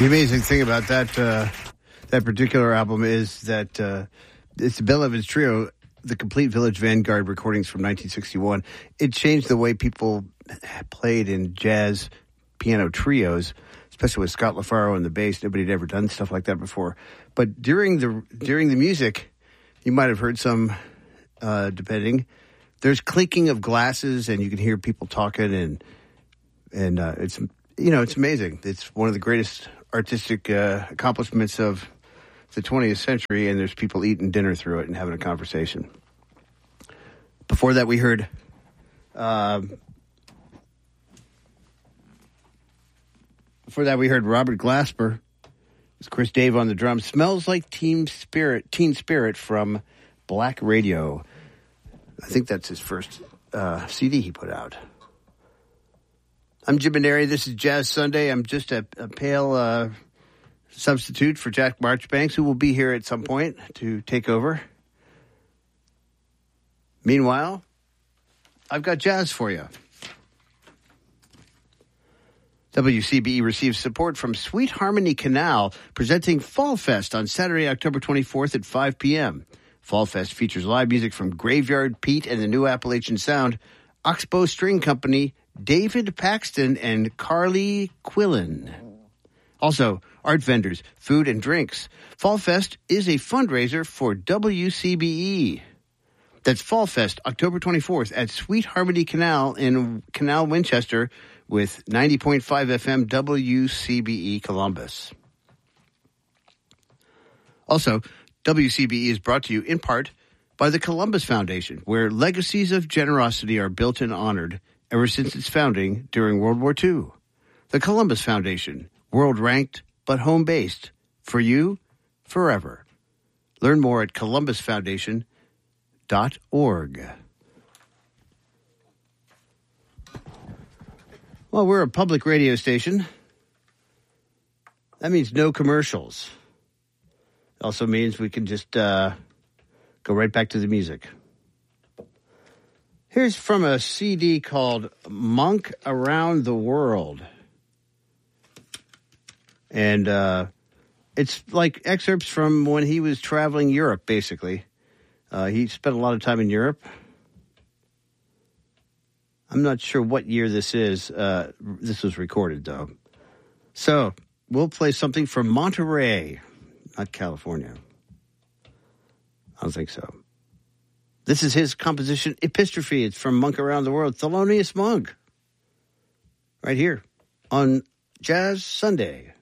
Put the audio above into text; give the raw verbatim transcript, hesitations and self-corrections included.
The amazing thing about that uh, that particular album is that uh, it's the Bill Evans Trio, the Complete Village Vanguard recordings from nineteen sixty-one. It changed the way people played in jazz piano trios, especially with Scott LaFaro on the bass. Nobody had ever done stuff like that before. But during the during the music, you might have heard some, uh, depending. There's clinking of glasses, and you can hear people talking, and and uh, it's you know it's amazing. It's one of the greatest artistic uh, accomplishments of the twentieth century, and there's people eating dinner through it and having a conversation. Before that, we heard uh, before that we heard Robert Glasper. It's Chris Dave on the drums. Smells Like Teen Spirit, Teen Spirit from Black Radio. I think that's his first uh, C D he put out. I'm Jim Maneri. This is Jazz Sunday. I'm just a, a pale uh, substitute for Jack Marchbanks, who will be here at some point to take over. Meanwhile, I've got jazz for you. W C B E receives support from Sweet Harmony Canal, presenting Fall Fest on Saturday, October twenty-fourth at five p.m. Fall Fest features live music from Graveyard Pete and the New Appalachian Sound, Oxbow String Company, David Paxton, and Carly Quillen. Also, art vendors, food and drinks. Fall Fest is a fundraiser for W C B E. That's Fall Fest, October twenty-fourth at Sweet Harmony Canal in Canal, Winchester, with ninety point five F M W C B E Columbus. Also, W C B E is brought to you in part by the Columbus Foundation, where legacies of generosity are built and honored ever since its founding during World War Two. The Columbus Foundation, world-ranked but home-based. For you, forever. Learn more at columbus foundation dot org. Well, we're a public radio station. That means no commercials. It also means we can just uh, go right back to the music. Here's from a C D called Monk Around the World. And uh, it's like excerpts from when he was traveling Europe, basically. Uh, he spent a lot of time in Europe. I'm not sure what year this is. Uh, this was recorded, though. So we'll play something from Monterey, not California. I don't think so. This is his composition, Epistrophe. It's from Monk Around the World, Thelonious Monk. Right here on Jazz Sunday.